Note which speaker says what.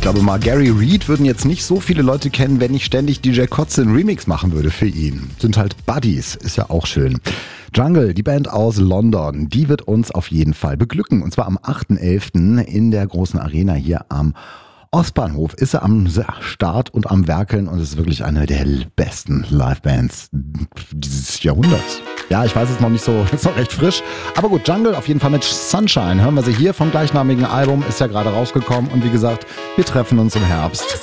Speaker 1: glaube mal, Gary Reed würden jetzt nicht so viele Leute kennen, wenn ich ständig DJ Kotze einen Remix machen würde für ihn. Sind halt Buddies, ist ja auch schön. Jungle, die Band aus London, die wird uns auf jeden Fall beglücken. Und zwar am 8.11. in der großen Arena hier am Ostbahnhof ist er am Start und am Werkeln und ist wirklich eine der besten Livebands dieses Jahrhunderts. Ja, ich weiß es noch nicht so, ist noch recht frisch. Aber gut, Jungle auf jeden Fall mit Sunshine. Hören wir sie hier vom gleichnamigen Album, ist ja gerade rausgekommen. Und wie gesagt, wir treffen uns im Herbst.